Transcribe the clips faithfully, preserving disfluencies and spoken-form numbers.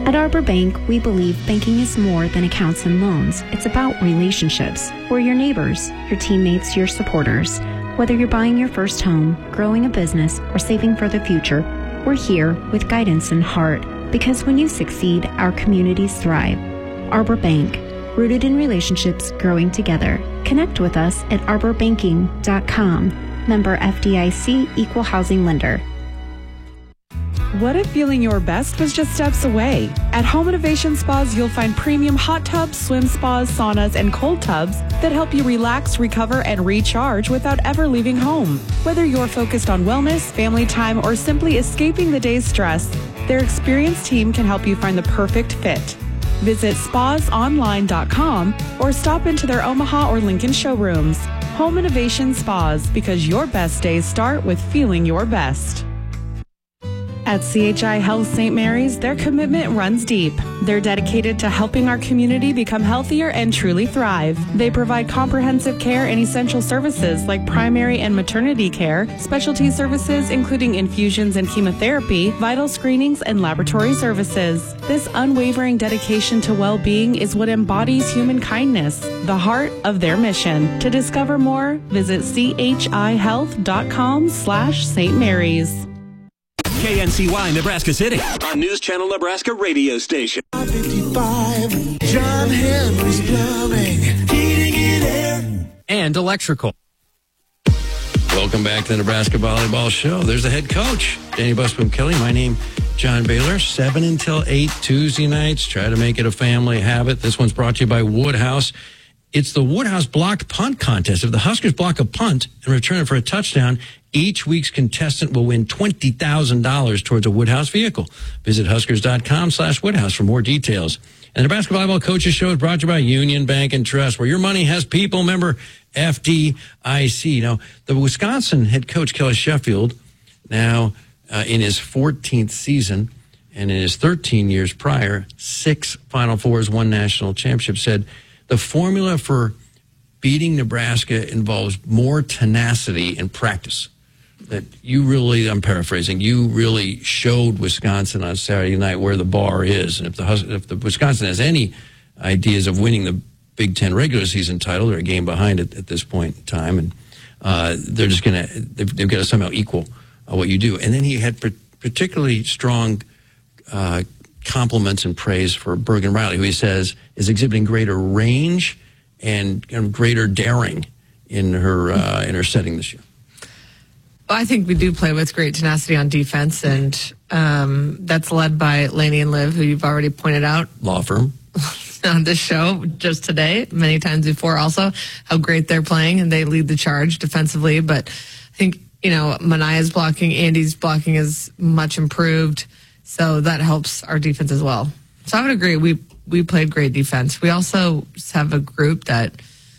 At Arbor Bank, we believe banking is more than accounts and loans. It's about relationships. We're your neighbors, your teammates, your supporters. Whether you're buying your first home, growing a business, or saving for the future, we're here with guidance and heart. Because when you succeed, our communities thrive. Arbor Bank, rooted in relationships, growing together. Connect with us at arbor banking dot com. Member F D I C, Equal Housing Lender. What if feeling your best was just steps away? At Home Innovation Spas, you'll find premium hot tubs, swim spas, saunas, and cold tubs that help you relax, recover, and recharge without ever leaving home. Whether you're focused on wellness, family time, or simply escaping the day's stress, their experienced team can help you find the perfect fit. Visit spas online dot com or stop into their Omaha or Lincoln showrooms. Home Innovation Spas, because your best days start with feeling your best. At C H I Health Saint Mary's, their commitment runs deep. They're dedicated to helping our community become healthier and truly thrive. They provide comprehensive care and essential services like primary and maternity care, specialty services including infusions and chemotherapy, vital screenings, and laboratory services. This unwavering dedication to well-being is what embodies human kindness, the heart of their mission. To discover more, visit c h i health dot com slash Saint Mary's. K N C Y Nebraska City on News Channel Nebraska radio station. fifty-five, John Henry's Plumbing, heating and air, and electrical. Welcome back to the Nebraska Volleyball Show. There's the head coach, Danny Busboom Kelly. My name, John Baylor. seven until eight Tuesday nights. Try to make it a family habit. This one's brought to you by Woodhouse. It's the Woodhouse blocked punt contest. If the Huskers block a punt and return it for a touchdown, each week's contestant will win twenty thousand dollars towards a Woodhouse vehicle. Visit huskers.com slash Woodhouse for more details. And the Nebraska Volleyball Coaches Show is brought to you by Union Bank and Trust, where your money has people. Member F D I C. Now, the Wisconsin head coach, Kelly Sheffield, now uh, in his fourteenth season and in his thirteen years prior, six Final Fours, one national championship, said the formula for beating Nebraska involves more tenacity and practice. That you really, I'm paraphrasing, you really showed Wisconsin on Saturday night where the bar is. And if the if the Wisconsin has any ideas of winning the Big Ten regular season title, they're a game behind it at this point in time. And uh, they're just going to, they've, they've got to somehow equal uh, what you do. And then he had per- particularly strong uh, compliments and praise for Bergen Riley, who he says is exhibiting greater range and, and greater daring in her uh, in her setting this year. Well, I think we do play with great tenacity on defense, and um, that's led by Laney and Liv, who you've already pointed out. Law firm. On this show just today, many times before also, how great they're playing, and they lead the charge defensively. But I think, you know, Manaya's blocking, Andy's blocking is much improved, so that helps our defense as well. So I would agree, we we played great defense. We also have a group that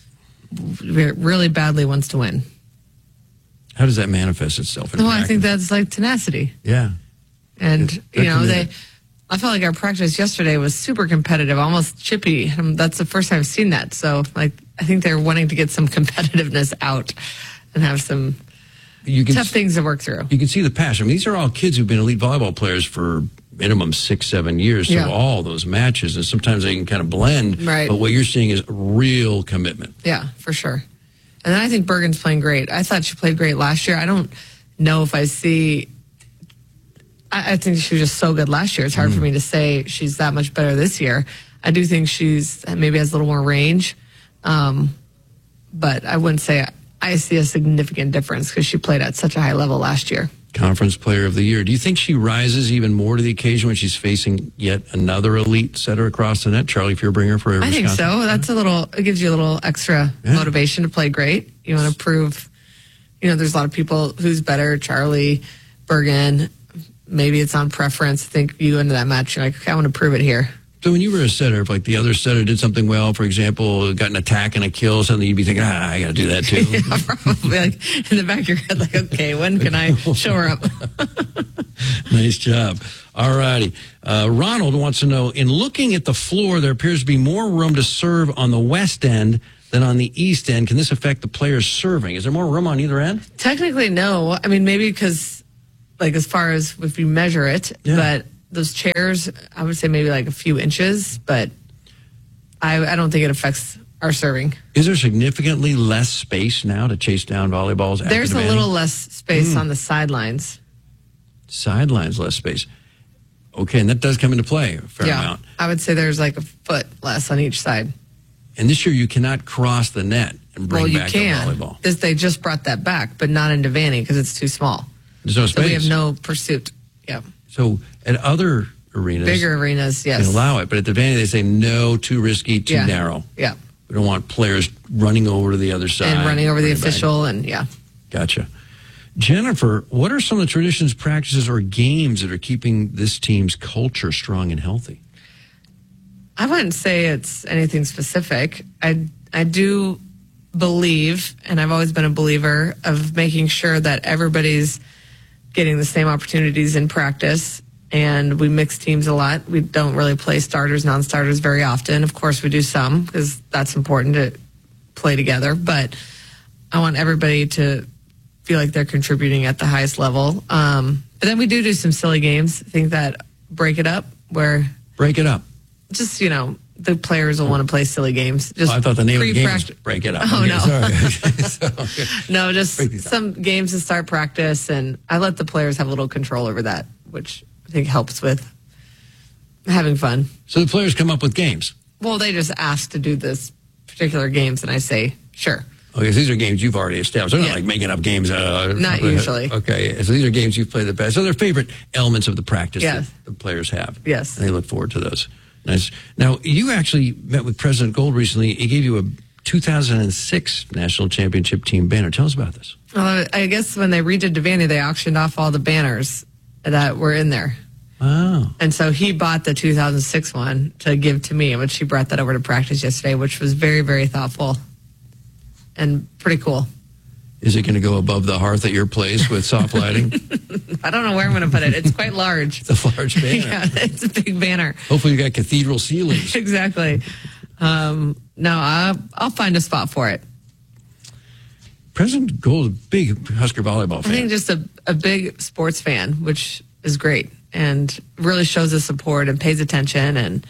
really badly wants to win. How does that manifest itself? In no, I think that's like tenacity. Yeah. And, They're you know, committed. they, I felt like our practice yesterday was super competitive, almost chippy. Um, that's the first time I've seen that. So, like, I think they're wanting to get some competitiveness out and have some you can tough things to work through. You can see the passion. I mean, these are all kids who've been elite volleyball players for minimum six, seven years through Yeah. all those matches. And sometimes they can kind of blend. Right. But what you're seeing is real commitment. Yeah, for sure. And then I think Bergen's playing great. I thought she played great last year. I don't know if I see... I, I think she was just so good last year. It's hard mm. for me to say she's that much better this year. I do think she's maybe has a little more range. Um, but I wouldn't say I, I see a significant difference because she played at such a high level last year. Conference Player of the Year. Do you think she rises even more to the occasion when she's facing yet another elite setter across the net? Charlie Fearbringer for I think Wisconsin? so. That's a little, it gives you a little extra Yeah. motivation to play great. You want to prove, you know, there's a lot of people who's better, Charlie, Bergen. Maybe it's on preference. I think you into that match, you're like, okay, I want to prove it here. So when you were a setter, if like the other setter did something well, for example, got an attack and a kill, something you'd be thinking, ah, I got to do that too. Yeah, probably like in the back of your head, like, okay, when can I show her up? Nice job. All righty. Uh, Ronald wants to know, in looking at the floor, there appears to be more room to serve on the west end than on the east end. Can this affect the players serving? Is there more room on either end? Technically, no. I mean, maybe because, like, as far as if you measure it, Yeah. but those chairs, I would say maybe like a few inches, but I, I don't think it affects our serving. Is there significantly less space now to chase down volleyballs? After There's the a banning? little less space Mm. on the sidelines. Sidelines, less space. Okay, and that does come into play a fair yeah, amount. I would say there's like a foot less on each side. And this year you cannot cross the net and bring well, you back can. the volleyball. This, they just brought that back, but not in Devaney because it's too small. There's no So space. we have no pursuit. Yeah. So at other arenas, Bigger arenas, yes. they allow it. But at the Devaney, they say no, too risky, too Yeah. narrow. Yeah. We don't want players running over to the other side. And running over the running back. official, and yeah. Gotcha. Jennifer, what are some of the traditions, practices, or games that are keeping this team's culture strong and healthy? I wouldn't say it's anything specific. I I do believe, and I've always been a believer of making sure that everybody's getting the same opportunities in practice. And we mix teams a lot. We don't really play starters, non-starters very often. Of course, we do some because that's important to play together. But I want everybody to feel like they're contributing at the highest level. Um, but then we do do some silly games. I think that break it up where Break it up. just, you know, the players will want to play silly games. Just Oh, I thought the name of the game was pre-pract- Break It Up. Oh, Okay, no. Sorry. So, No, just Break these up. some games to start practice, and I let the players have a little control over that, which I think helps with having fun. so the players come up with games. Well, they just ask to do this particular games, and I say, sure. Okay, so these are games you've already established. They're not Yeah. like making up games. Uh, Not uh, usually. Okay, so these are games you've played the best. So they're favorite elements of the practice Yes. that the players have. Yes. And they look forward to those. Nice. Now, you actually met with President Gold recently. He gave you a two thousand six National Championship team banner. Tell us about this. Well, I guess when they redid Devaney, they auctioned off all the banners that were in there. Wow. And so he bought the two thousand six one to give to me, which he brought that over to practice yesterday, which was very, very thoughtful and pretty cool. Is it going to go above the hearth at your place with soft lighting? I don't know where I'm going to put it. It's quite large. It's a large banner. Yeah, it's a big banner. Hopefully you got cathedral ceilings. Exactly. Um, no, I'll, I'll find a spot for it. President Gold is a big Husker volleyball I fan. think just a, a big sports fan, which is great and really shows his support and pays attention and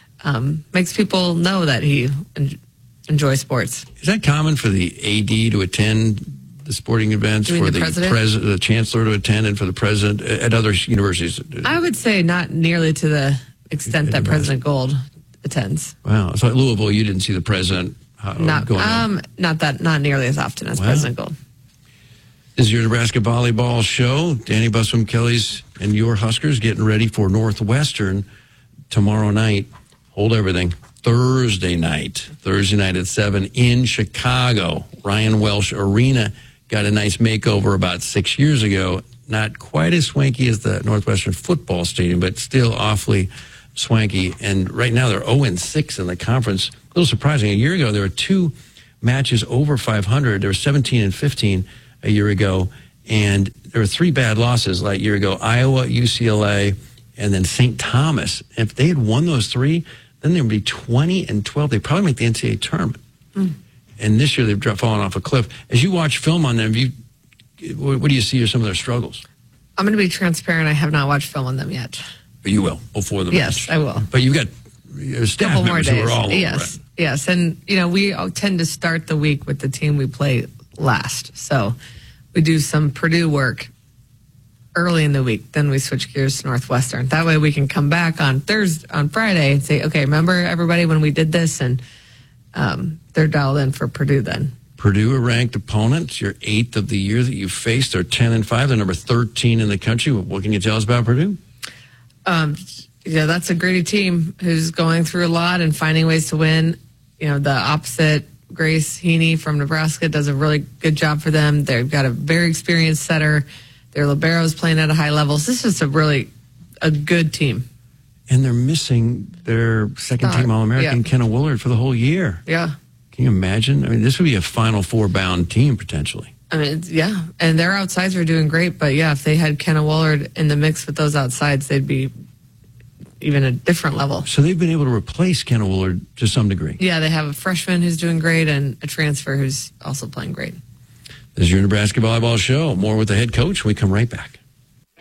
um, makes people know that he en- enjoys sports. Is that common for the A D to attend the sporting events, You mean for the the, president? pres- the chancellor to attend, and for the president at other universities? I would say not nearly to the extent that Imagine. President Gold attends. Wow. So at Louisville, you didn't see the president uh, Not going on. um, not that not nearly as often as Wow. President Gold. This is your Nebraska volleyball show. Danny Buswam Kelly's and your Huskers getting ready for Northwestern tomorrow night. Hold everything. Thursday night. Thursday night at seven in Chicago. Ryan Welsh Arena got a nice makeover about six years ago. Not quite as swanky as the Northwestern football stadium, but still awfully swanky. And right now they're oh and six in the conference. A little surprising. A year ago, there were two matches over five hundred. There were seventeen and fifteen a year ago. And there were three bad losses like a year ago. Iowa, U C L A, and then Saint Thomas. If they had won those three, then they would be twenty and twelve. They'd probably make the N C double A tournament. Mm. And this year they've dropped, fallen off a cliff. As you watch film on them, you, what, what do you see are some of their struggles? I'm going to be transparent. I have not watched film on them yet. But you will before the Yes, match. I will. But you've got uh, staff Couple more members days. who are all over yes, it. yes, and you know we all tend to start the week with the team we play last, so we do some Purdue work early in the week. Then we switch gears to Northwestern. That way we can come back on Thursday, on Friday, and say, okay, remember everybody when we did this, and um, they're dialed in for Purdue then. Purdue, a ranked opponent. It's your eighth of the year that you faced. They're ten and five. They're number thirteen in the country. What can you tell us about Purdue? Um, yeah, that's a gritty team who's going through a lot and finding ways to win. You know, the opposite, Grace Heaney from Nebraska does a really good job for them. They've got a very experienced setter. Their liberos playing at a high level. So this is a really a good team. And they're missing their second team Uh, All-American, yeah. Kenna Willard, for the whole year. Yeah. Can you imagine? I mean, this would be a Final Four bound team potentially. I mean, it's, yeah. And their outsides are doing great. But yeah, if they had Kenna Willard in the mix with those outsides, they'd be even a different level. So they've been able to replace Kenna Willard to some degree. Yeah, they have a freshman who's doing great and a transfer who's also playing great. This is your Nebraska Volleyball Show. More with the head coach when we come right back.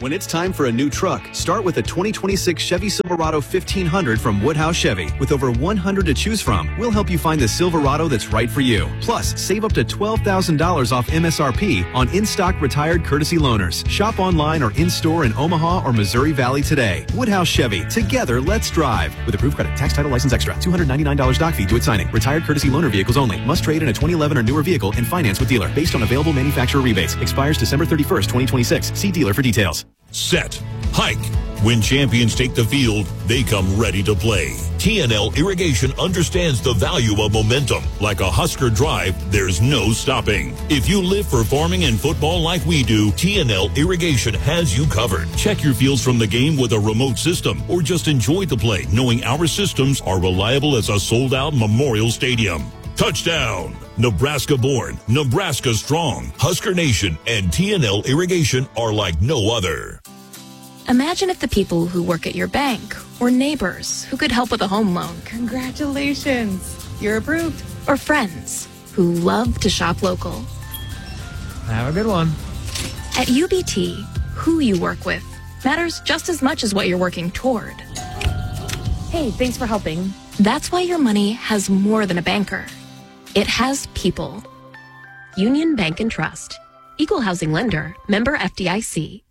When it's time for a new truck, start with a twenty twenty-six Chevy Silverado fifteen hundred from Woodhouse Chevy. With over one hundred to choose from, we'll help you find the Silverado that's right for you. Plus, save up to twelve thousand dollars off M S R P on in-stock retired courtesy loaners. Shop online or in-store in Omaha or Missouri Valley today. Woodhouse Chevy. Together, let's drive. With approved credit, tax, title, license extra. two hundred ninety-nine dollars doc fee due at signing. Retired courtesy loaner vehicles only. Must trade in a twenty eleven or newer vehicle and finance with dealer. Based on available manufacturer rebates. Expires December thirty-first, twenty twenty-six. See dealer for details. Set. Hike. When champions take the field, they come ready to play. T N L Irrigation understands the value of momentum. Like a Husker drive, there's no stopping. If you live for farming and football like we do, T N L Irrigation has you covered. Check your fields from the game with a remote system, or just enjoy the play knowing our systems are reliable as a sold-out Memorial Stadium. Touchdown! Nebraska born, Nebraska strong. Husker Nation and T N L Irrigation are like no other. Imagine if the people who work at your bank were neighbors who could help with a home loan. Congratulations, you're approved. Or friends who love to shop local. Have a good one. At U B T, who you work with matters just as much as what you're working toward. Hey, thanks for helping. That's why your money has more than a banker. It has people. Union Bank and Trust. Equal housing lender. Member F D I C.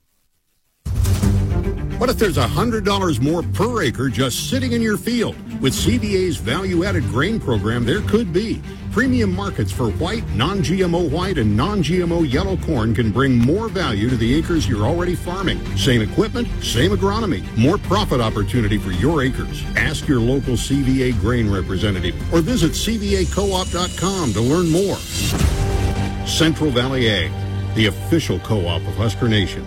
What if there's one hundred dollars more per acre just sitting in your field? With C V A's value-added grain program, there could be. Premium markets for white, non-G M O white, and non-G M O yellow corn can bring more value to the acres you're already farming. Same equipment, same agronomy, more profit opportunity for your acres. Ask your local C V A grain representative or visit C V A co op dot com to learn more. Central Valley Ag, the official co-op of Husker Nation.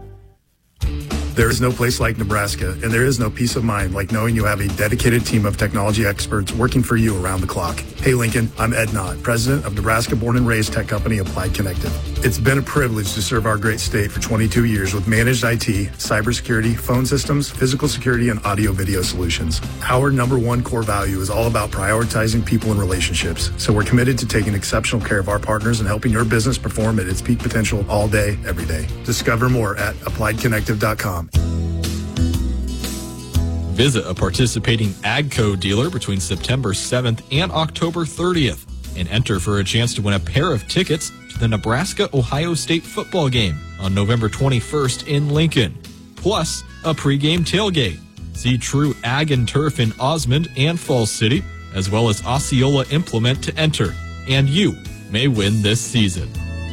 There is no place like Nebraska, and there is no peace of mind like knowing you have a dedicated team of technology experts working for you around the clock. Hey Lincoln, I'm Ed Knott, president of Nebraska born and raised tech company Applied Connected. It's been a privilege to serve our great state for twenty-two years with managed I T, cybersecurity, phone systems, physical security, and audio video solutions. Our number one core value is all about prioritizing people and relationships, so we're committed to taking exceptional care of our partners and helping your business perform at its peak potential all day, every day. Discover more at applied connective dot com. Visit a participating AGCO dealer between September seventh and October thirtieth and enter for a chance to win a pair of tickets to the Nebraska-Ohio State football game on November twenty-first in Lincoln, plus a pregame tailgate. See True Ag and Turf in Osmond and Falls City, as well as Osceola Implement to enter, and you may win this season.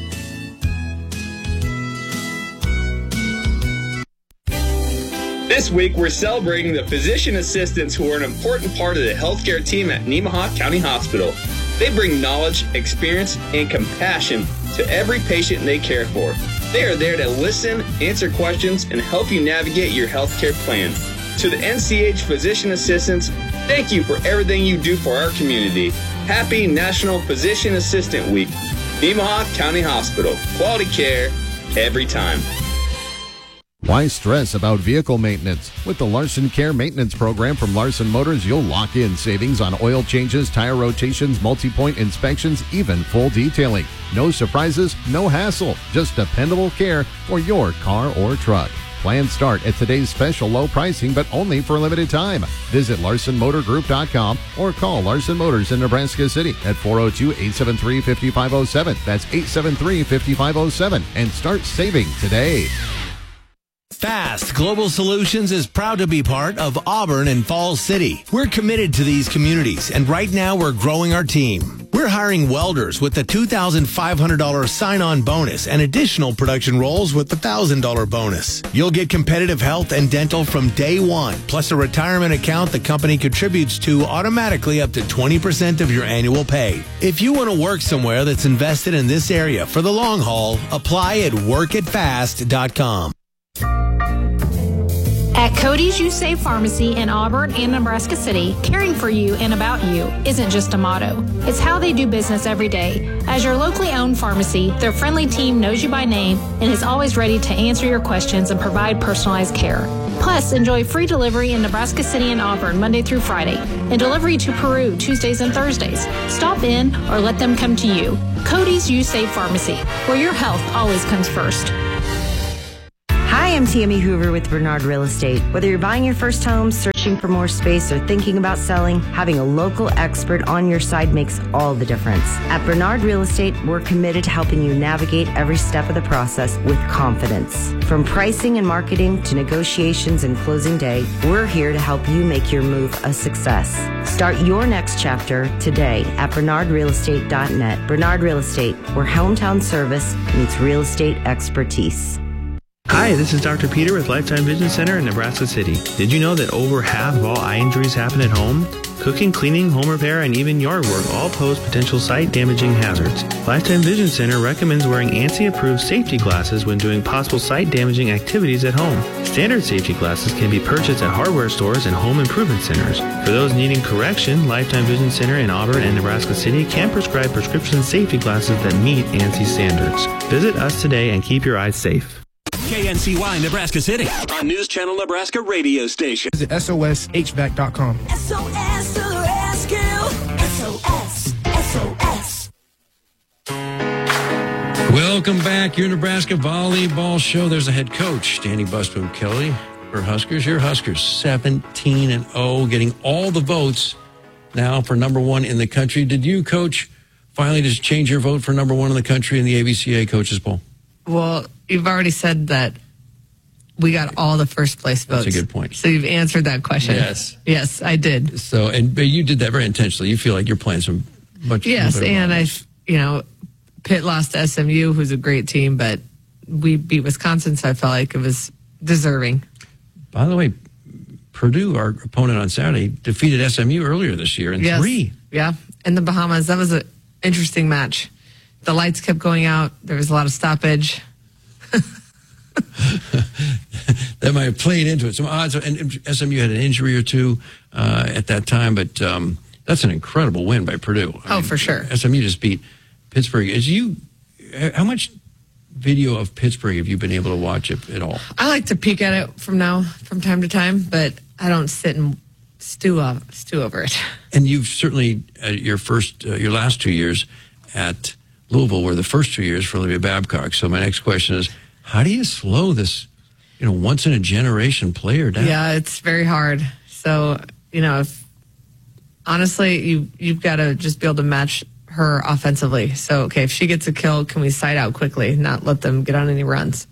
This week, we're celebrating the physician assistants who are an important part of the healthcare team at Nemaha County Hospital. They bring knowledge, experience, and compassion to every patient they care for. They are there to listen, answer questions, and help you navigate your healthcare plan. To the N C H physician assistants, thank you for everything you do for our community. Happy National Physician Assistant Week. Nemaha County Hospital. Quality care every time. Why stress about vehicle maintenance? With the Larson Care Maintenance Program from Larson Motors, you'll lock in savings on oil changes, tire rotations, multi-point inspections, even full detailing. No surprises, no hassle, just dependable care for your car or truck. Plans start at today's special low pricing, but only for a limited time. Visit Larson Motor Group dot com or call Larson Motors in Nebraska City at four oh two, eight seven three, five five oh seven. That's eight seven three, five five oh seven. And start saving today. Fast Global Solutions is proud to be part of Auburn and Falls City. We're committed to these communities, and right now we're growing our team. We're hiring welders with the two thousand five hundred dollars sign-on bonus and additional production roles with the one thousand dollars bonus. You'll get competitive health and dental from day one, plus a retirement account the company contributes to automatically up to twenty percent of your annual pay. If you want to work somewhere that's invested in this area for the long haul, apply at work it fast dot com. At Cody's You Save Pharmacy in Auburn and Nebraska City, caring for you and about you isn't just a motto. It's how they do business every day. As your locally owned pharmacy, their friendly team knows you by name and is always ready to answer your questions and provide personalized care. Plus, enjoy free delivery in Nebraska City and Auburn Monday through Friday and delivery to Peru Tuesdays and Thursdays. Stop in or let them come to you. Cody's You Save Pharmacy, where your health always comes first. Hi, I'm I'm Tammy Hoover with Bernard Real Estate. Whether you're buying your first home, searching for more space, or thinking about selling, having a local expert on your side makes all the difference. At Bernard Real Estate, we're committed to helping you navigate every step of the process with confidence. From pricing and marketing to negotiations and closing day, we're here to help you make your move a success. Start your next chapter today at bernard real estate dot net. Bernard Real Estate, where hometown service meets real estate expertise. Hi, this is Doctor Peter with Lifetime Vision Center in Nebraska City. Did you know that over half of all eye injuries happen at home? Cooking, cleaning, home repair, and even yard work all pose potential sight-damaging hazards. Lifetime Vision Center recommends wearing ANSI-approved safety glasses when doing possible sight-damaging activities at home. Standard safety glasses can be purchased at hardware stores and home improvement centers. For those needing correction, Lifetime Vision Center in Auburn and Nebraska City can prescribe prescription safety glasses that meet ANSI standards. Visit us today and keep your eyes safe. K N C Y Nebraska City on News Channel Nebraska radio station. Visit S O S H V A C dot com. S O S to the rescue. S O S. S O S. Welcome back. Your Nebraska Volleyball Show. There's the head coach, Danny Busboom Kelly, for Huskers. Your Huskers, seventeen and oh, getting all the votes now for number one in the country. Did you, Coach, finally just change your vote for number one in the country in the A B C A Coaches Poll? Well, you've already said that we got all the first place votes. That's a good point. So you've answered that question. Yes. Yes, I did. So, and but you did that very intentionally. You feel like you're playing some much. Yes, and I, you know, Pitt lost to S M U, who's a great team, but we beat Wisconsin, so I felt like it was deserving. By the way, Purdue, our opponent on Saturday, defeated S M U earlier this year in yes. three. Yeah, in the Bahamas. That was an interesting match. The lights kept going out. There was a lot of stoppage. That might have played into it. Some odds, and S M U had an injury or two uh, at that time, but um, that's an incredible win by Purdue. I oh, mean, for sure. S M U just beat Pittsburgh. Is you? How much video of Pittsburgh have you been able to watch at, at all? I like to peek at it from now, from time to time, but I don't sit and stew uh, stew over it. And you've certainly uh, your first, uh, your last two years at Louisville were the first two years for Olivia Babcock. So my next question is, how do you slow this, you know, once in a generation player down? Yeah, it's very hard. So, you know, if honestly, you you've got to just be able to match her offensively. So, okay, if she gets a kill, can we side out quickly, not let them get on any runs?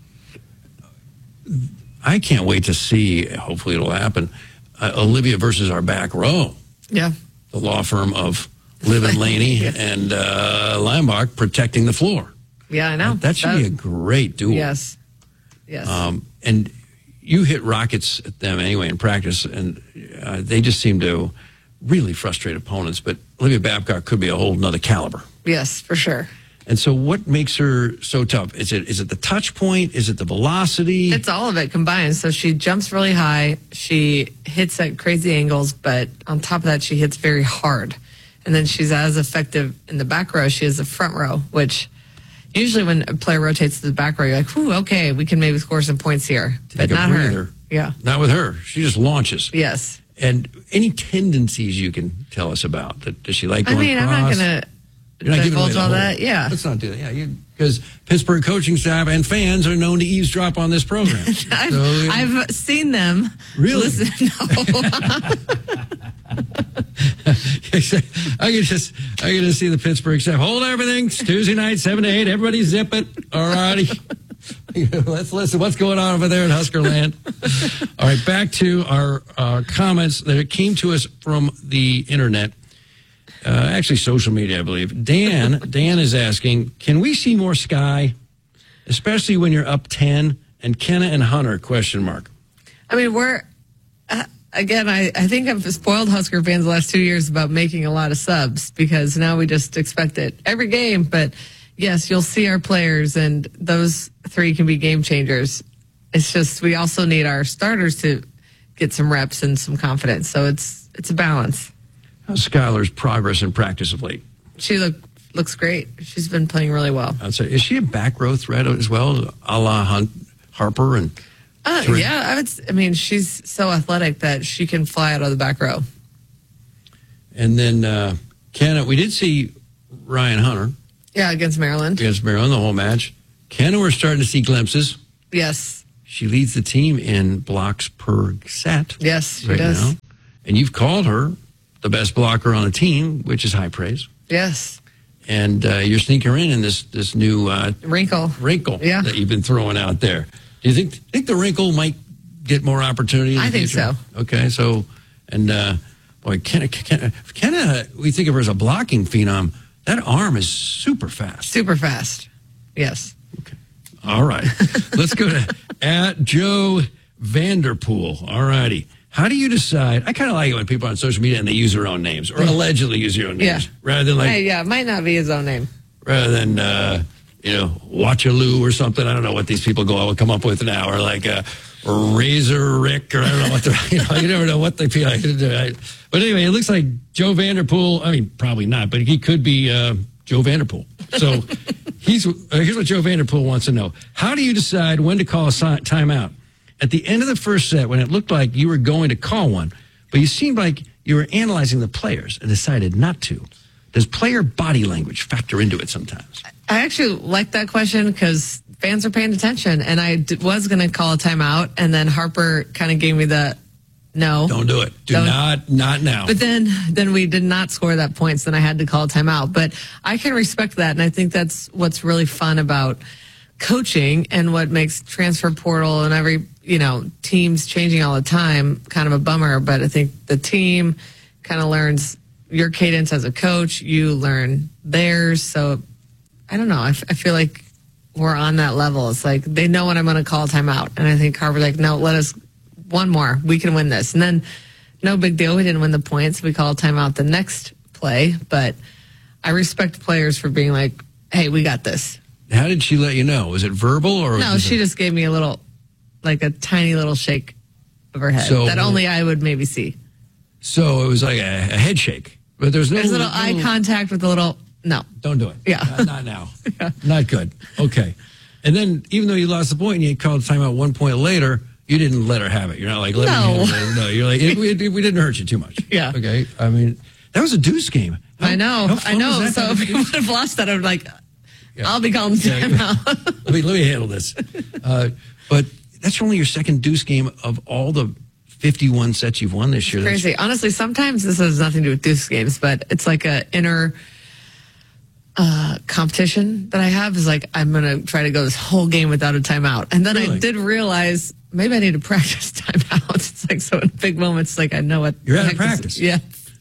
I can't wait to see. Hopefully, it'll happen. Uh, Olivia versus our back row. Yeah, the law firm of Liv and Laney yeah. and uh, Lambach protecting the floor. Yeah, I know. That, that should that, be a great duel. Yes. Yes. Um, and you hit rockets at them anyway in practice, and uh, they just seem to really frustrate opponents. But Olivia Babcock could be a whole nother caliber. Yes, for sure. And so what makes her so tough? Is it is it the touch point? Is it the velocity? It's all of it combined. So she jumps really high. She hits at crazy angles, but on top of that, she hits very hard. And then she's as effective in the back row. She is the front row, which usually when a player rotates to the back row, you're like, "Ooh, okay, we can maybe score some points here." Take but not breather. her. Yeah. Not with her. She just launches. Yes. And any tendencies you can tell us about? Does she like going I mean, cross? I'm not going to divulge all that. Yeah. Let's not do that. Yeah. Because Pittsburgh coaching staff and fans are known to eavesdrop on this program. I've, so, yeah. I've seen them. Really? Listen, no. I can just, I can just see the Pittsburgh staff. Hold everything. It's Tuesday night, seven to eight. Everybody zip it. All righty. Let's listen. What's going on over there in Huskerland? All right, back to our uh, comments that came to us from the internet. Uh, actually, social media, I believe. Dan, Dan is asking, can we see more Sky, especially when you're up ten? And Kenna and Hunter? Question mark. I mean, we're uh, again. I, I think I've spoiled Husker fans the last two years about making a lot of subs because now we just expect it every game. But yes, you'll see our players, and those three can be game changers. It's just we also need our starters to get some reps and some confidence. So it's it's a balance. How's Skylar's progress in practice of late? She look, looks great. She's been playing really well. I'd say, is she a back row threat as well, a la Hunt, Harper and? Uh, yeah, I would. I mean, she's so athletic that she can fly out of the back row. And then uh, Kenna, we did see Ryan Hunter. Yeah, against Maryland. Against Maryland, the whole match. Kenna, we're starting to see glimpses. Yes. She leads the team in blocks per set. Yes, she right does. now. And you've called her the best blocker on the team, which is high praise. Yes. And uh, you're sneaking her in in this this new uh, wrinkle wrinkle Yeah. that you've been throwing out there. Do you think think the wrinkle might get more opportunity? In the I think future? so. Okay, so and uh, boy, Kenna, Kenna, Kenna, we think of her as a blocking phenom. That arm is super fast. Super fast. Yes. All right, let's go to at Joe Vanderpool. All righty. How do you decide? I kind of like it when people are on social media and they use their own names or allegedly use their own names Yeah. rather than like Hey, yeah, it might not be his own name. rather than uh, you know Watchaloo or something. I don't know what these people go out come up with now, or like uh, Razor Rick, or I don't know what they're. You know, you never know what they feel like. But anyway, it looks like Joe Vanderpool. I mean, probably not, but he could be uh, Joe Vanderpool. So he's uh, here's what Joe Vanderpool wants to know: how do you decide when to call a si- timeout? At the end of the first set, when it looked like you were going to call one, but you seemed like you were analyzing the players and decided not to. Does player body language factor into it sometimes? I actually like that question because fans are paying attention, and I d- was going to call a timeout, and then Harper kind of gave me the no. Don't do it. Do Don't. not, not now. But then, then we did not score that points. Then I had to call a timeout. But I can respect that, and I think that's what's really fun about coaching and what makes transfer portal and every you know teams changing all the time kind of a bummer. But I think the team kind of learns your cadence as a coach. You learn theirs. So I don't know. I, f- I feel like we're on that level. It's like they know when I'm going to call a timeout, and I think Harper's like, no, let us one more. We can win this, and then no big deal. We didn't win the points. We call a timeout the next play, but I respect players for being like, hey, we got this. How did she let you know? Was it verbal or? No, was she it... just gave me a little, like a tiny little shake of her head So- that only I would maybe see. So it was like a, a head shake, but there's no There's a little eye contact with a little, no. Don't do it. Yeah. Not, not now. Not good. Okay. And then even though you lost the point and you called timeout one point later, you didn't let her have it. You're not like, let No. me handle it. No, you're like, it, it, we didn't hurt you too much. Yeah. Okay. I mean, that was a deuce game. How- I know, how I fun know. was that to So have if a we deuce? would have lost that, I'd be like, Yeah. I'll be calling Yeah. timeout. let me let me handle this. Uh, but that's only your second deuce game of all the fifty-one sets you've won this year. That's- Crazy. Honestly, sometimes this has nothing to do with deuce games, but it's like a inner uh, competition that I have is like, I'm going to try to go this whole game without a timeout. And then I Really? did realize maybe I need to practice timeouts. It's like, so in big moments, like I know what. You're the out of heck practice. Is, yeah.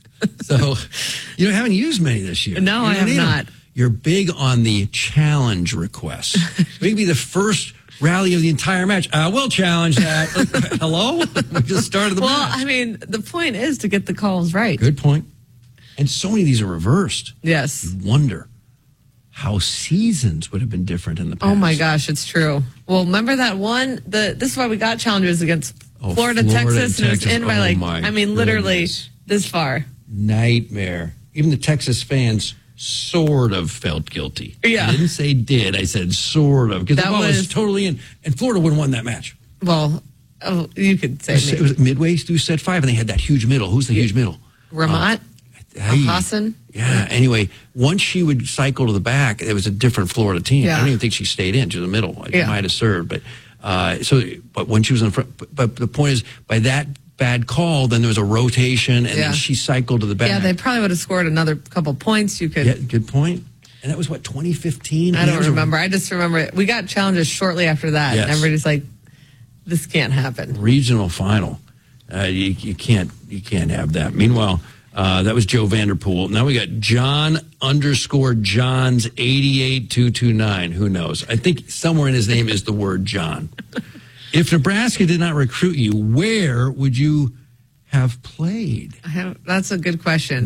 So you haven't used many this year. No, You I don't have need 'em. not. You're big on the challenge requests. Maybe the first rally of the entire match. Uh, we'll challenge that. Like, hello? We just started the Well, match. I mean, the point is to get the calls right. Good point. And so many of these are reversed. Yes. You wonder how seasons would have been different in the past. Oh my gosh, it's true. Well, remember that one? The this is why we got challenges against Oh, Florida, Florida Texas, and and it was Texas. in by Oh, like, my I mean, literally goodness. this far. Nightmare. Even the Texas fans sort of felt guilty. Yeah. I didn't say did. I said sort of. Because the That ball was, was- totally in. And Florida would have won that match. Well, oh, you could say It was, me. it was midway through set five, and they had that huge middle. Who's the huge middle? Ramat, Hey. Hassan. Yeah. Anyway, once she would cycle to the back, it was a different Florida team. Yeah. I don't even think she stayed in to the middle. Like, Yeah. It might have served, but uh, so. But when she was in front, but, but the point is, by that bad call, then there was a rotation, and Yeah. then she cycled to the back. Yeah, they probably would have scored another couple points. You could. Yeah, good point. And that was what twenty fifteen. I don't remember. I just remember we got challenges shortly after that. Yes. And everybody's like, this can't happen. Regional final. Uh, you, you can't you can't have that. Meanwhile, uh, that was Joe Vanderpool. Now we got John underscore Johns eighty-eight two two nine. Who knows? I think somewhere in his name is the word John. If Nebraska did not recruit you, where would you have played? I have, that's a good question.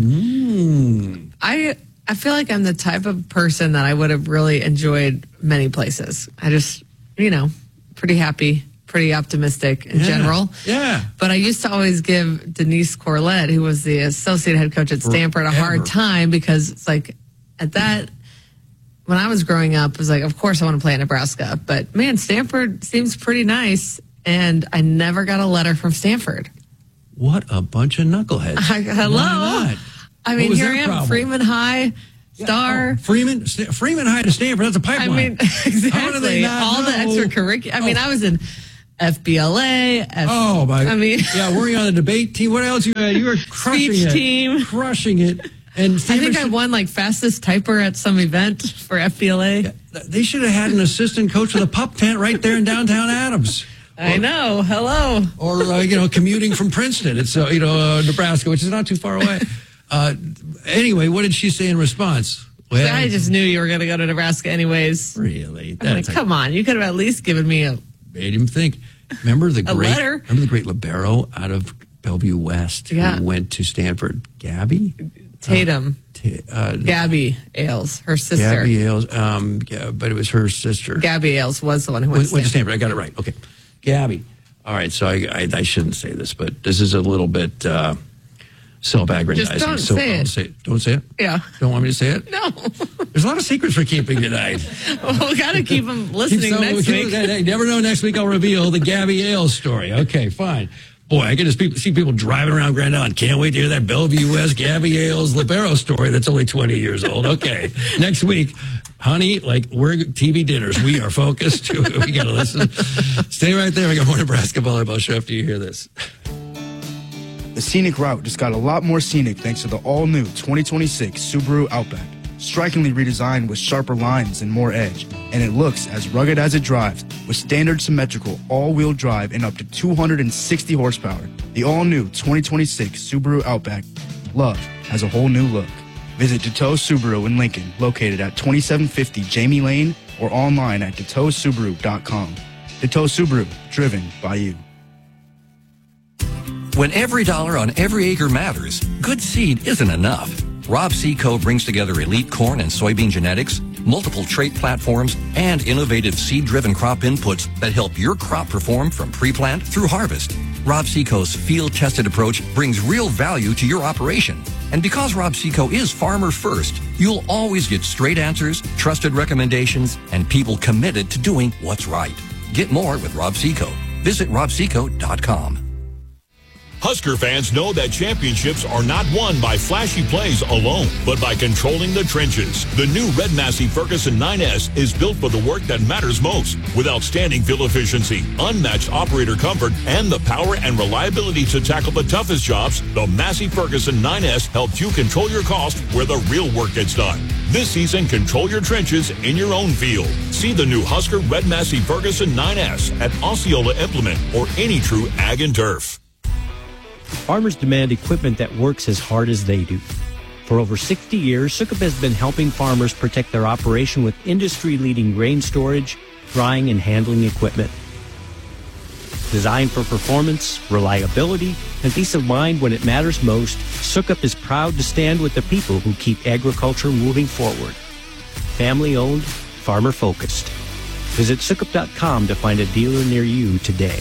Mm. I I feel like I'm the type of person that I would have really enjoyed many places. I just, you know, pretty happy, pretty optimistic in Yeah. general. Yeah. But I used to always give Denise Corlett, who was the associate head coach at Stanford, a Forever. hard time because it's like at that, when I was growing up, it was like, of course I want to play at Nebraska. But man, Stanford seems pretty nice. And I never got a letter from Stanford. What a bunch of knuckleheads. I, hello. Why not? I What mean, was here their I am, problem? Freeman High, Star. Freeman Freeman High to Stanford. That's a pipeline. I mean, How do they exactly. not All the know? extracurricular. I mean, Oh. I was in F B L A. F- oh, my. I mean, yeah, were you on the debate team? What else? You had? You were crushing speech it. team. Crushing it. And I think I won like fastest typer at some event for F B L A. Yeah, they should have had an assistant coach with a pup tent right there in downtown Adams. I or, know. Hello. Or, uh, you know, commuting from Princeton. It's, uh, you know, uh, Nebraska, which is not too far away. uh, anyway, what did she say in response? Well, I just knew you were going to go to Nebraska anyways. Really? I'm like, come on. You could have at least given me a... Made him think. Remember the a great, letter? Remember the great libero out of Bellevue West yeah. who went to Stanford? Gabby? Tatum. Uh, t- uh, Gabby Ailes, her sister. Gabby Ailes, um, yeah, but it was her sister. Gabby Ailes was the one who went, went, to, went Stanford. to Stanford. I got it right. Okay. Gabby. All right, so I, I, I shouldn't say this, but this is a little bit uh, self-aggrandizing. Just don't so say I'll it. say it. Don't say it? Yeah. Don't want me to say it? No. There's a lot of secrets we're keeping tonight. Well, we got to keep them listening Keep some, next keep, week. You never know. Next week I'll reveal the Gabby Ailes story. Okay, fine. Boy, I can just pe- see people driving around Grand Island. Can't wait to hear that Bellevue West Gabby Ailes libero story that's only twenty years old. Okay, next week, honey, like we're T V dinners. We are focused. We got to listen. Stay right there. We got more Nebraska Volleyball Show after you hear this. The scenic route just got a lot more scenic thanks to the all-new twenty twenty-six Subaru Outback. Strikingly redesigned with sharper lines and more edge, and it looks as rugged as it drives with standard symmetrical all-wheel drive and up to two hundred sixty horsepower. The all-new twenty twenty-six Subaru Outback. Love has a whole new look. Visit Deteau Subaru in Lincoln, located at twenty-seven fifty Jamie Lane, or online at deteau subaru dot com. Deteau Subaru, driven by you. When every dollar on every acre matters, good seed isn't enough. Rob Seco brings together elite corn and soybean genetics, multiple trait platforms, and innovative seed-driven crop inputs that help your crop perform from pre-plant through harvest. Rob Seco's field-tested approach brings real value to your operation. And because Rob Seco is farmer first, you'll always get straight answers, trusted recommendations, and people committed to doing what's right. Get more with Rob Seco. Visit rob seco dot com. Husker fans know that championships are not won by flashy plays alone, but by controlling the trenches. The new Red Massey Ferguson nine S is built for the work that matters most, with outstanding fuel efficiency, unmatched operator comfort, and the power and reliability to tackle the toughest jobs. The Massey Ferguson nine S helps you control your cost where the real work gets done. This season, control your trenches in your own field. See the new Husker Red Massey Ferguson nine S at Osceola Implement or any true ag and turf. Farmers demand equipment that works as hard as they do. For over sixty years, Sukup has been helping farmers protect their operation with industry-leading grain storage, drying, and handling equipment. Designed for performance, reliability, and peace of mind when it matters most, Sukup is proud to stand with the people who keep agriculture moving forward. Family-owned, farmer-focused. Visit sukup dot com to find a dealer near you today.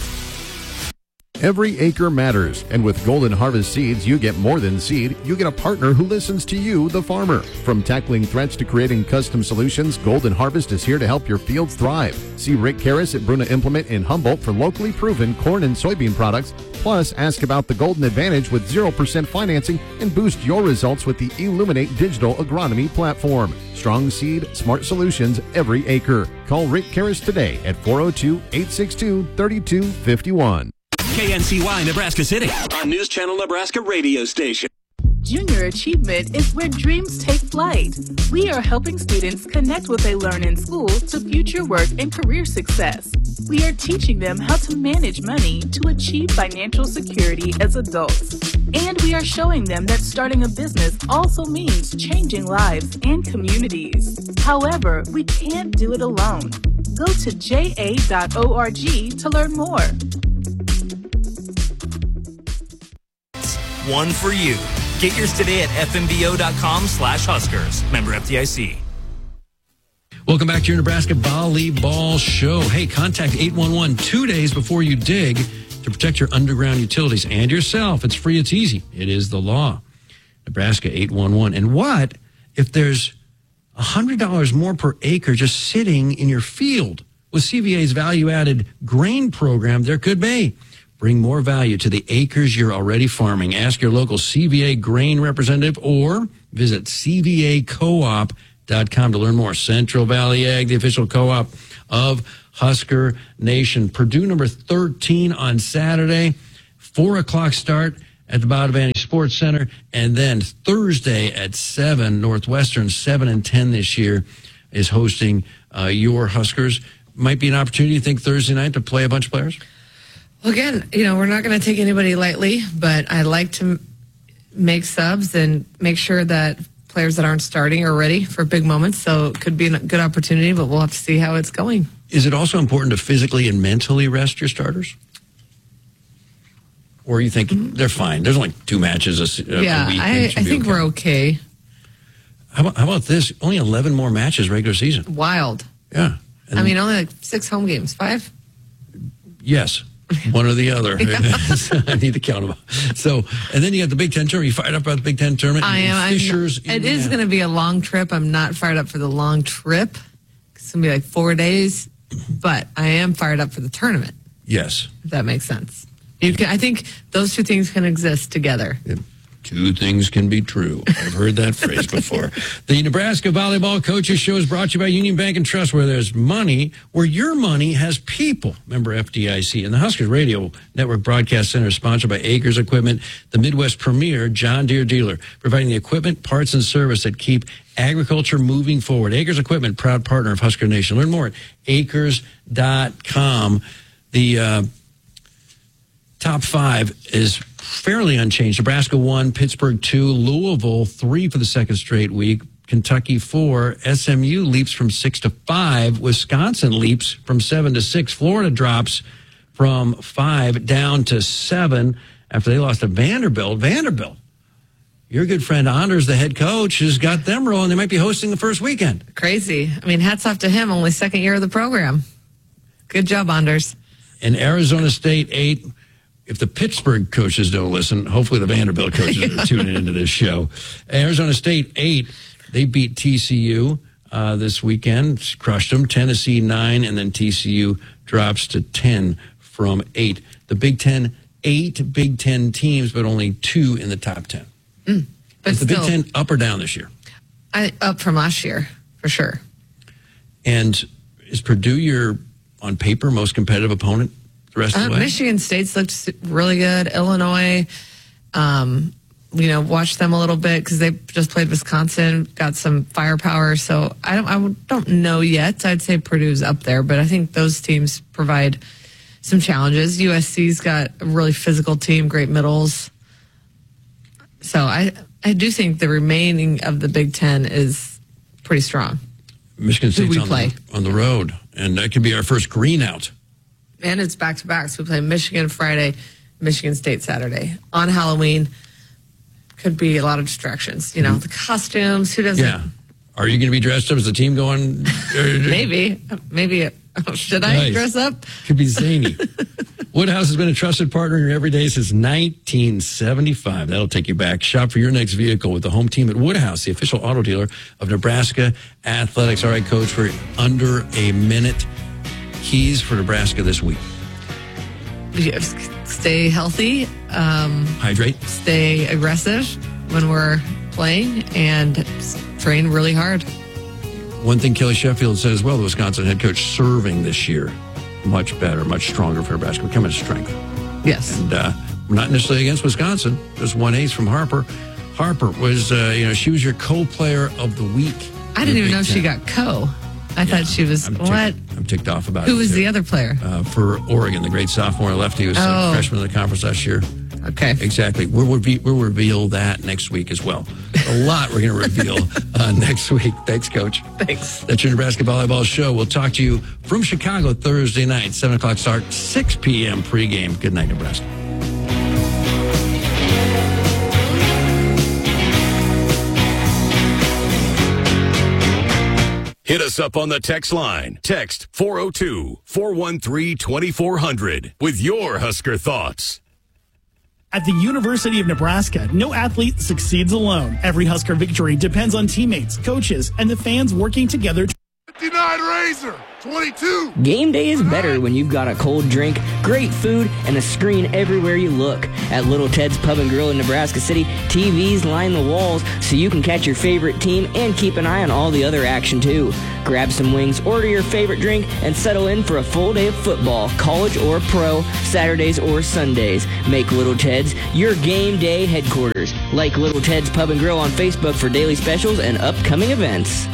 Every acre matters, and with Golden Harvest Seeds, you get more than seed. You get a partner who listens to you, the farmer. From tackling threats to creating custom solutions, Golden Harvest is here to help your fields thrive. See Rick Karras at Bruna Implement in Humboldt for locally proven corn and soybean products. Plus, ask about the Golden Advantage with zero percent financing and boost your results with the Illuminate Digital Agronomy platform. Strong seed, smart solutions every acre. Call Rick Karras today at four oh two, eight six two, three two five one. K N C Y Nebraska City on News Channel Nebraska radio station. Junior Achievement is where dreams take flight. We are helping students connect what they learn in school to future work and career success. We are teaching them how to manage money to achieve financial security as adults. And we are showing them that starting a business also means changing lives and communities. However, we can't do it alone. Go to j a dot org to learn more. One for you. Get yours today at f m b o dot com slash Huskers. Member F D I C. Welcome back to your Nebraska Volleyball Show. Hey, contact eight one one two days before you dig to protect your underground utilities and yourself. It's free. It's easy. It is the law. Nebraska eight one one. And what if there's one hundred dollars more per acre just sitting in your field? With C V A's value-added grain program, there could be. Bring more value to the acres you're already farming. Ask your local C V A grain representative or visit c v a co op dot com to learn more. Central Valley Ag, the official co-op of Husker Nation. Purdue number thirteen on Saturday, four o'clock start at the Botavani Sports Center, and then Thursday at seven, Northwestern, seven and ten this year, is hosting uh, your Huskers. Might be an opportunity, you think, Thursday night to play a bunch of players? Well, again, you know, we're not going to take anybody lightly, but I like to m- make subs and make sure that players that aren't starting are ready for big moments. So it could be a good opportunity, but we'll have to see how it's going. Is it also important to physically and mentally rest your starters? Or you think mm-hmm. they're fine? There's only two matches a, a yeah, week. I, I think okay. we're okay. How about, how about this? Only eleven more matches regular season. Wild. Yeah. And I mean, only like six home games. Five? Yes. One or the other. I need to count them. So, and then you got the Big Ten tournament. You fired up about the Big Ten tournament? I am. Fishers. I'm, it is going to be a long trip. I'm not fired up for the long trip. It's going to be like four days. But I am fired up for the tournament. Yes. If that makes sense. You can, I think those two things can exist together. Yeah. Two things can be true. I've heard that phrase before. The Nebraska Volleyball Coaches Show is brought to you by Union Bank and Trust, where there's money, where your money has people. Member F D I C. And the Huskers Radio Network Broadcast Center is sponsored by Acres Equipment, the Midwest premier John Deere dealer, providing the equipment, parts, and service that keep agriculture moving forward. Acres Equipment, proud partner of Husker Nation. Learn more at acres dot com. The uh, top five is fairly unchanged. Nebraska one, Pittsburgh two, Louisville three for the second straight week, Kentucky four, S M U leaps from six to five, Wisconsin leaps from seven to six, Florida drops from five down to seven after they lost to Vanderbilt. Vanderbilt, your good friend Anders, the head coach, has got them rolling. They might be hosting the first weekend. Crazy. I mean, hats off to him. Only second year of the program. Good job, Anders. And Arizona State eight. If the Pittsburgh coaches don't listen, hopefully the Vanderbilt coaches yeah. are tuning into this show. Arizona State eight, they beat T C U uh, this weekend, crushed them. Tennessee nine, and then T C U drops to ten from eight. The Big Ten, eight Big Ten teams, but only two in the top ten. Mm, but is the still, Big Ten up or down this year? I, up from last year, for sure. And is Purdue your, on paper, most competitive opponent? The rest of the uh, way? Michigan State's looked really good. Illinois, um, you know, watched them a little bit because they just played Wisconsin, got some firepower. So I don't, I don't know yet. I'd say Purdue's up there, but I think those teams provide some challenges. U S C's got a really physical team, great middles. So I, I do think the remaining of the Big Ten is pretty strong. Michigan State's we on play. the, on the road, and that could be our first green out. And it's back-to-back. So we play Michigan Friday, Michigan State Saturday. On Halloween, could be a lot of distractions. You know, the costumes, who doesn't? Yeah. Are you going to be dressed up as a team going? Maybe. Maybe. Should I Nice. dress up? Could be zany. Woodhouse has been a trusted partner in your everyday since nineteen seventy-five. That'll take you back. Shop for your next vehicle with the home team at Woodhouse, the official auto dealer of Nebraska Athletics. All right, Coach, for under a minute. Keys for Nebraska this week. Stay healthy. Um, Hydrate. Stay aggressive when we're playing and train really hard. One thing Kelly Sheffield said as well, the Wisconsin head coach, serving this year much better, much stronger for Nebraska, becoming a strength. Yes. And uh, we're not necessarily against Wisconsin. Just one ace from Harper. Harper was, uh, you know, she was your co-player of the week. I didn't even know she got co. I yeah, thought she was, I'm what? Ticked, I'm ticked off about Who it. Who was too. the other player? Uh, for Oregon, the great sophomore lefty who was Oh. a freshman in the conference last year. Okay. Exactly. We'll, reve- we'll reveal that next week as well. A lot we're going to reveal uh, next week. Thanks, Coach. Thanks. That's your Nebraska Volleyball Show. We'll talk to you from Chicago Thursday night, seven o'clock start, six p.m. pregame. Good night, Nebraska. Hit us up on the text line. Text four oh two, four one three, two four zero zero with your Husker thoughts. At the University of Nebraska, no athlete succeeds alone. Every Husker victory depends on teammates, coaches, and the fans working together. To- Knight Razor, twenty-two. Game day is better when you've got a cold drink, great food, and a screen everywhere you look. At Little Ted's Pub and Grill in Nebraska City, T Vs line the walls so you can catch your favorite team and keep an eye on all the other action too. Grab some wings, order your favorite drink, and settle in for a full day of football, college or pro, Saturdays or Sundays. Make Little Ted's your game day headquarters. Like Little Ted's Pub and Grill on Facebook for daily specials and upcoming events.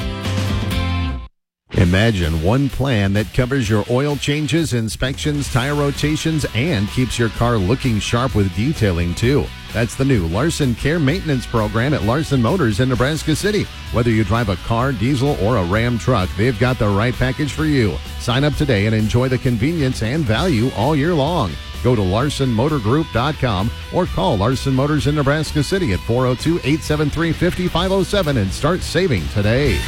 Imagine one plan that covers your oil changes, inspections, tire rotations, and keeps your car looking sharp with detailing, too. That's the new Larson Care Maintenance Program at Larson Motors in Nebraska City. Whether you drive a car, diesel, or a Ram truck, they've got the right package for you. Sign up today and enjoy the convenience and value all year long. Go to larson motor group dot com or call Larson Motors in Nebraska City at four oh two, eight seven three, five five oh seven and start saving today.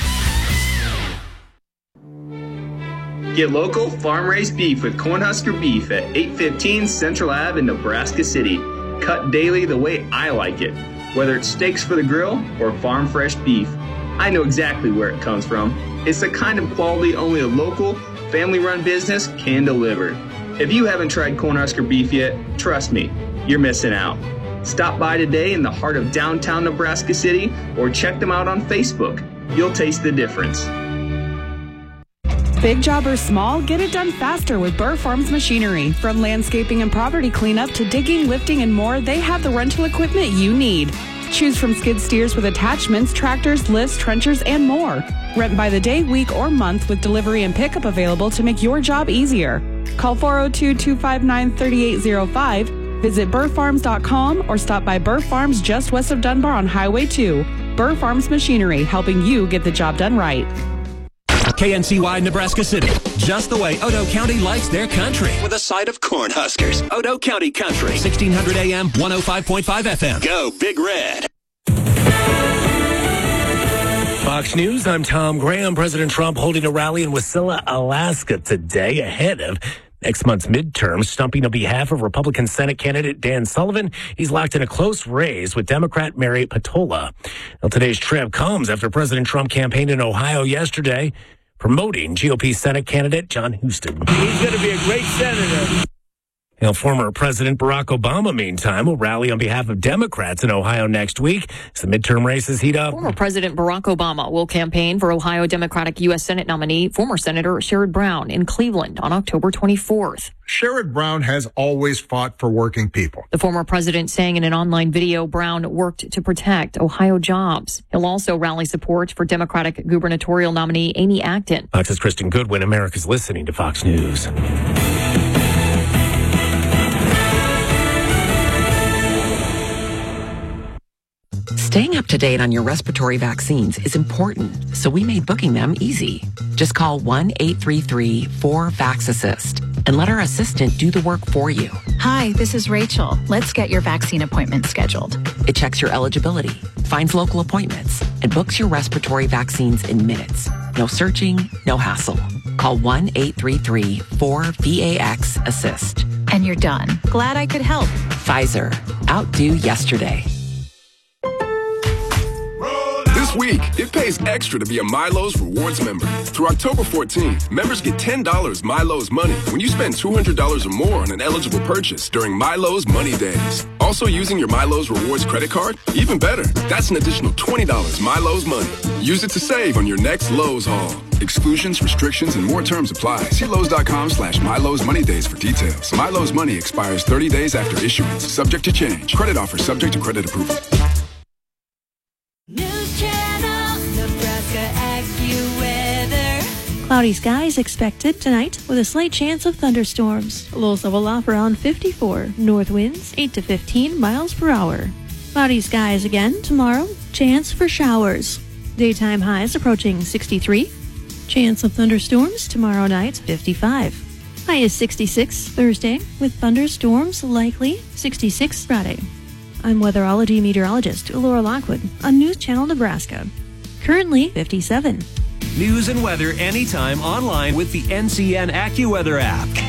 Get local farm-raised beef with Cornhusker Beef at eight fifteen Central Avenue in Nebraska City. Cut daily the way I like it. Whether it's steaks for the grill or farm-fresh beef, I know exactly where it comes from. It's the kind of quality only a local, family-run business can deliver. If you haven't tried Cornhusker Beef yet, trust me, you're missing out. Stop by today in the heart of downtown Nebraska City or check them out on Facebook. You'll taste the difference. Big job or small, get it done faster with Burr Farms Machinery. From landscaping and property cleanup to digging, lifting, and more, they have the rental equipment you need. Choose from skid steers with attachments, tractors, lifts, trenchers, and more. Rent by the day, week, or month with delivery and pickup available to make your job easier. Call four oh two, two five nine, three eight oh five, visit burr farms dot com, or stop by Burr Farms just west of Dunbar on Highway two. Burr Farms Machinery, helping you get the job done right. K N C Y Nebraska City, just the way Odo County likes their country. With a side of Cornhuskers. Odo County Country, sixteen hundred A M, one oh five point five F M. Go Big Red. Fox News, I'm Tom Graham. President Trump holding a rally in Wasilla, Alaska today ahead of next month's midterm, stumping on behalf of Republican Senate candidate Dan Sullivan. He's locked in a close race with Democrat Mary Patola. Now, today's trip comes after President Trump campaigned in Ohio yesterday, promoting G O P Senate candidate John Huston. He's going to be a great senator. Now, former President Barack Obama, meantime, will rally on behalf of Democrats in Ohio next week as the midterm races heat up. Former President Barack Obama will campaign for Ohio Democratic U S Senate nominee, former Senator Sherrod Brown, in Cleveland on October twenty-fourth. Sherrod Brown has always fought for working people. The former president saying in an online video Brown worked to protect Ohio jobs. He'll also rally support for Democratic gubernatorial nominee Amy Acton. Fox's Kristen Goodwin. America's listening to Fox News. Staying up to date on your respiratory vaccines is important, so we made booking them easy. Just call one eight three three, four, VAX-ASSIST and let our assistant do the work for you. Hi, this is Rachel. Let's get your vaccine appointment scheduled. It checks your eligibility, finds local appointments, and books your respiratory vaccines in minutes. No searching, no hassle. Call one eight three three, four, VAX-ASSIST. And you're done. Glad I could help. Pfizer. Outdo yesterday. This week, it pays extra to be a Milo's Rewards member. Through October fourteenth, members get ten dollars Milo's Money when you spend two hundred dollars or more on an eligible purchase during Milo's Money Days. Also using your Milo's Rewards credit card? Even better, that's an additional twenty dollars Milo's Money. Use it to save on your next Lowe's haul. Exclusions, restrictions, and more terms apply. See Lowe's.com slash Milo's Money Days for details. Milo's Money expires thirty days after issuance. Subject to change. Credit offer subject to credit approval. News Channel, Nebraska AccuWeather. Cloudy skies expected tonight with a slight chance of thunderstorms. Lows level off around fifty-four. North winds eight to fifteen miles per hour. Cloudy skies again tomorrow. Chance for showers. Daytime highs approaching sixty-three. Chance of thunderstorms tomorrow night, fifty-five. High is sixty-six Thursday with thunderstorms likely, sixty-six Friday. I'm weatherology meteorologist Laura Lockwood on News Channel Nebraska. Currently fifty-seven. News and weather anytime online with the N C N AccuWeather app.